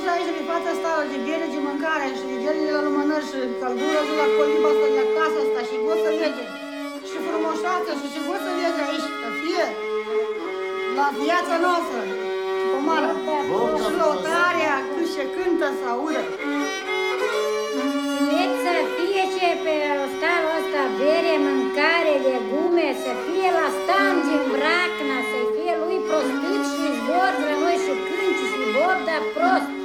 auzi aici de fața asta, de bere, de mâncare și de gelele la lumânări și căldură de la coliba asta, de la casa asta și gosă să vede. Și frumușață și ce gosă să vede aici, să fie la viața noastră. Pomară. Și lăutarea cât se cântă să audă. Țineți să fie ce pe starul ăsta, bere, mâncare, legume, să fie la stand din Vracna, să fie lui prostit și zbor la noi și cânci și bob, dar prost.